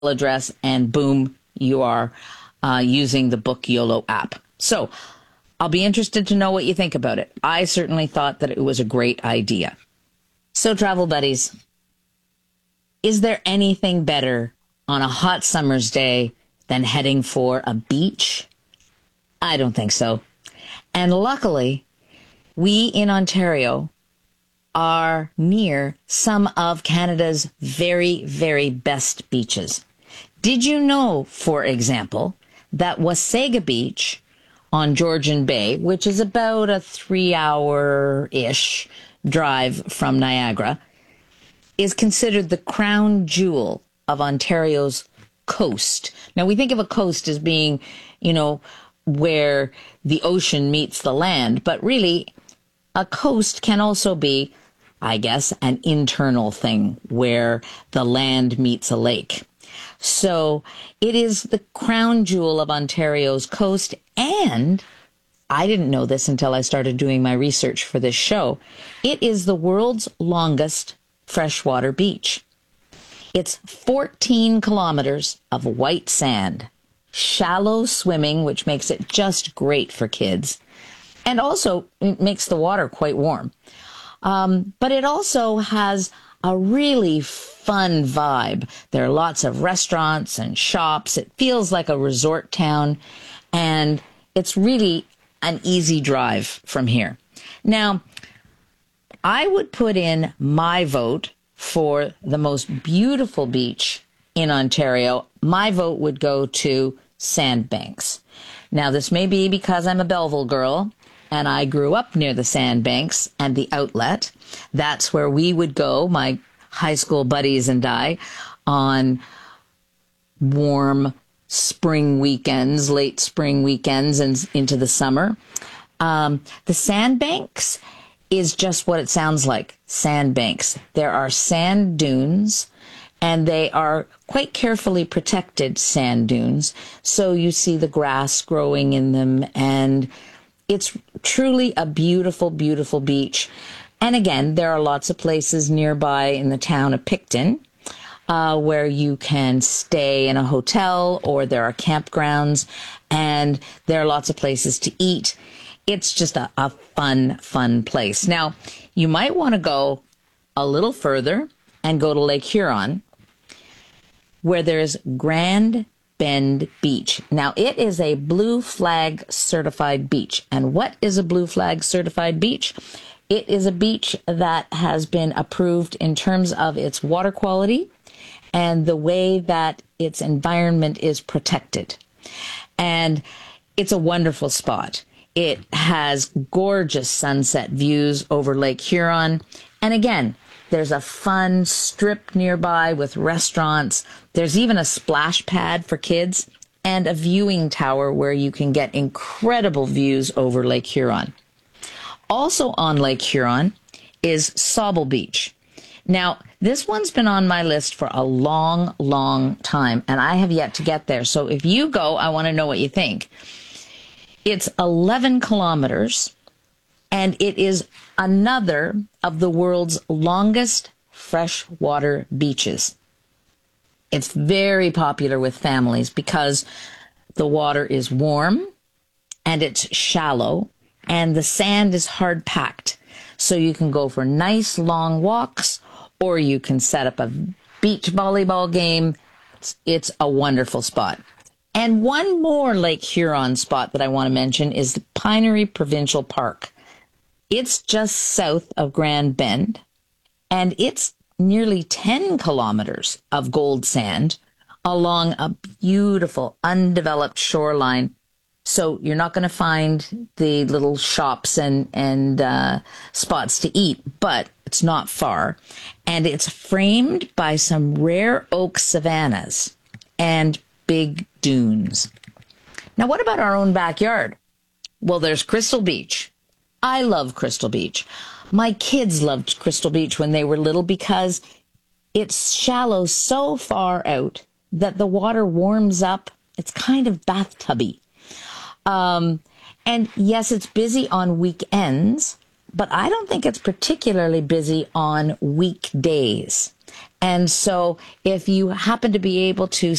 address, and boom, you are using the Book YOLO app. So I'll be interested to know what you think about it. I certainly thought that it was a great idea. So travel buddies, is there anything better on a hot summer's day than heading for a beach? I don't think so. And luckily, we in Ontario are near some of Canada's very, very best beaches. Did you know, for example, that Wasaga Beach on Georgian Bay, which is about a 3-hour-ish drive from Niagara, is considered the crown jewel of Ontario's coast? Now, we think of a coast as being, where the ocean meets the land, but really, a coast can also be, I guess, an internal thing where the land meets a lake. So it is the crown jewel of Ontario's coast, and I didn't know this until I started doing my research for this show. It is the world's longest freshwater beach. It's 14 kilometers of white sand, shallow swimming, which makes it just great for kids, and also it makes the water quite warm. But it also has a really fun vibe. There are lots of restaurants and shops. It feels like a resort town, and it's really an easy drive from here. Now, I would put in my vote for the most beautiful beach in Ontario. My vote would go to Sandbanks. Now, this may be because I'm a Belleville girl, and I grew up near the Sandbanks and the Outlet. That's where we would go, my high school buddies and I, on warm spring weekends, late spring weekends, and into the summer. The Sandbanks is just what it sounds like, sandbanks. There are sand dunes, and they are quite carefully protected sand dunes. So you see the grass growing in them, and it's truly a beautiful, beautiful beach. And again, there are lots of places nearby in the town of Picton where you can stay in a hotel, or there are campgrounds, and there are lots of places to eat. It's just a fun, fun place. Now, you might want to go a little further and go to Lake Huron, where there's Grand Bend Beach. Now, it is a Blue Flag certified beach. And what is a Blue Flag certified beach? It is a beach that has been approved in terms of its water quality and the way that its environment is protected. And it's a wonderful spot. It has gorgeous sunset views over Lake Huron. And again, there's a fun strip nearby with restaurants. There's even a splash pad for kids and a viewing tower where you can get incredible views over Lake Huron. Also on Lake Huron is Sauble Beach. Now, this one's been on my list for a long, long time, and I have yet to get there. So if you go, I want to know what you think. It's 11 kilometers, and it is another of the world's longest freshwater beaches. It's very popular with families because the water is warm and it's shallow and the sand is hard packed. So you can go for nice long walks, or you can set up a beach volleyball game. It's a wonderful spot. And one more Lake Huron spot that I want to mention is the Pinery Provincial Park. It's just south of Grand Bend, and it's nearly 10 kilometers of gold sand along a beautiful undeveloped shoreline. So you're not going to find the little shops and spots to eat, but it's not far. And it's framed by some rare oak savannas and big dunes. Now, what about our own backyard? Well, there's Crystal Beach. I love Crystal Beach. My kids loved Crystal Beach when they were little because it's shallow so far out that the water warms up. It's kind of bathtubby. And yes, it's busy on weekends, but I don't think it's particularly busy on weekdays. And so if you happen to be able to